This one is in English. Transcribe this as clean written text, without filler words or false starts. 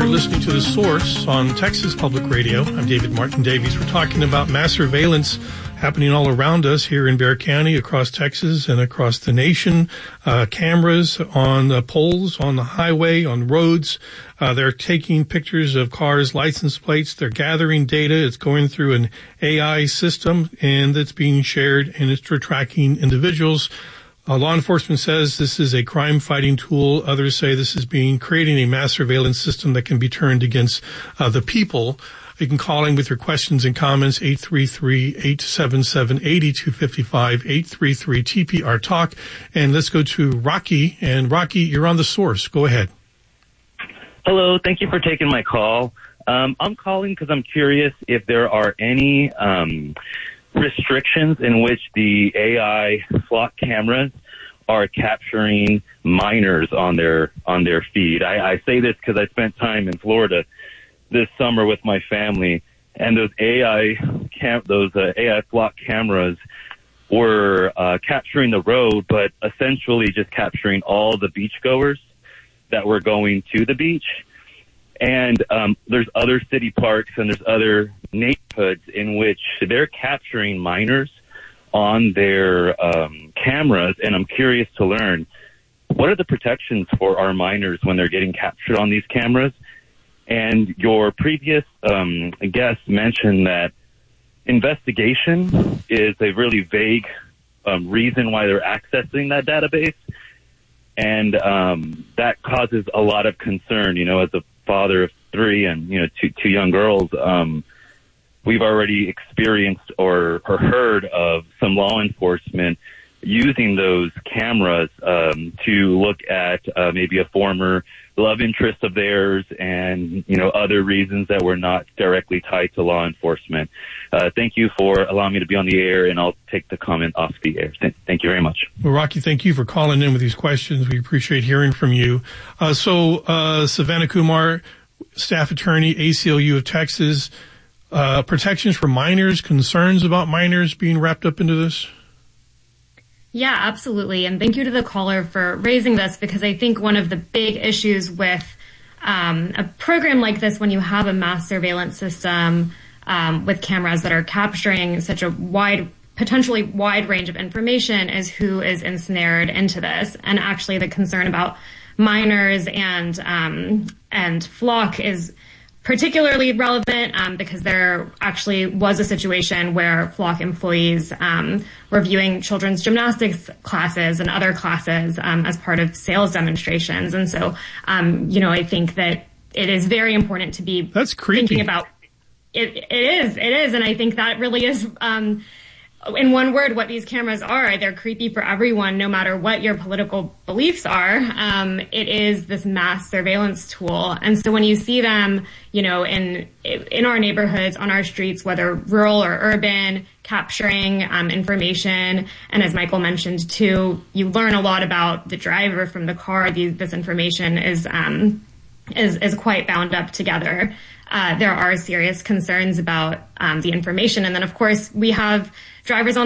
listening to The Source on Texas Public Radio. I'm David Martin Davies. We're talking about mass surveillance happening all around us here in Bexar County, across Texas, and across the nation. Cameras on the poles, on the highway, on roads. They're taking pictures of cars' license plates. They're gathering data. It's going through an AI system, and it's being shared, and it's for tracking individuals. Law enforcement says this is a crime-fighting tool. Others say this is creating a mass surveillance system that can be turned against the people. You can call in with your questions and comments, 833-877-8255, 833-TPR-TALK. And let's go to Rocky. And Rocky, you're on The Source. Go ahead. Hello. Thank you for taking my call. I'm calling because I'm curious if there are any restrictions in which the AI Flock cameras are capturing minors on their feed. I say this because I spent time in Florida this summer with my family, and those AI Flock cameras were capturing the road, but essentially just capturing all the beachgoers that were going to the beach. And there's other city parks and there's other neighborhoods in which they're capturing minors on their cameras. And I'm curious to learn, what are the protections for our minors when they're getting captured on these cameras? And your previous guest mentioned that investigation is a really vague reason why they're accessing that database. And that causes a lot of concern, as a father of three and, two young girls. We've already experienced or heard of some law enforcement using those cameras to look at maybe a former love interest of theirs and, other reasons that were not directly tied to law enforcement. Thank you for allowing me to be on the air, and I'll take the comment off the air. Thank you very much. Well, Rocky, thank you for calling in with these questions. We appreciate hearing from you. Savannah Kumar, staff attorney, ACLU of Texas, protections for minors, concerns about minors being wrapped up into this? Yeah, absolutely. And thank you to the caller for raising this, because I think one of the big issues with a program like this, when you have a mass surveillance system with cameras that are capturing such a potentially wide range of information, is who is ensnared into this. And actually the concern about minors and Flock is particularly relevant because there actually was a situation where Flock employees were viewing children's gymnastics classes and other classes as part of sales demonstrations. And so, I think that it is very important to be thinking about it. It is. And I think that really is, in one word, what these cameras are. They're creepy for everyone, no matter what your political beliefs are. It is this mass surveillance tool. And so when you see them, in our neighborhoods, on our streets, whether rural or urban, capturing information, and as Michael mentioned too, you learn a lot about the driver from the car. This information is quite bound up together. There are serious concerns about the information. And then, of course, we have drivers on